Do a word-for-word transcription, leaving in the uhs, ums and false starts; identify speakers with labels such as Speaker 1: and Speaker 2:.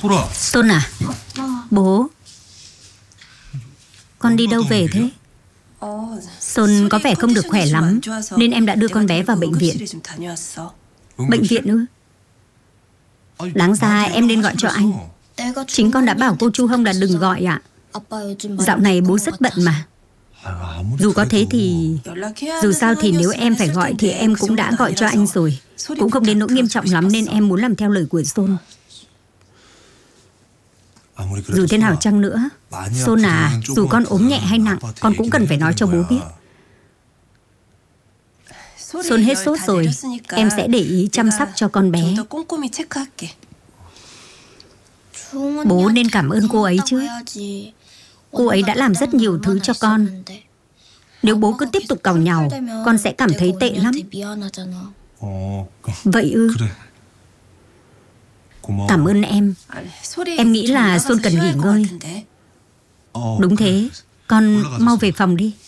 Speaker 1: Son à, bố, con đi đâu về thế? Son có vẻ không được khỏe lắm, nên em đã đưa con bé vào bệnh viện. Bệnh viện ư? Đáng ra em nên gọi cho anh. Chính con đã bảo cô Chu Hông là đừng gọi ạ. Dạo này bố rất bận mà. Dù có thế thì... Dù sao thì nếu em phải gọi thì em cũng đã gọi cho anh rồi. Cũng không đến nỗi nghiêm trọng lắm nên em muốn làm theo lời của Son. Dù thế nào chăng nữa, Son à, dù con ốm nhẹ hay nặng, con cũng cần phải nói cho bố biết. Son hết sốt rồi, em sẽ để ý chăm sóc cho con bé. Bố nên cảm ơn cô ấy chứ. Cô ấy đã làm rất nhiều thứ cho con. Nếu bố cứ tiếp tục càu nhàu, con sẽ cảm thấy tệ lắm. Vậy ư? Cảm ơn em. Em nghĩ là Son cần nghỉ ngơi. Đúng thế, con mau về phòng đi.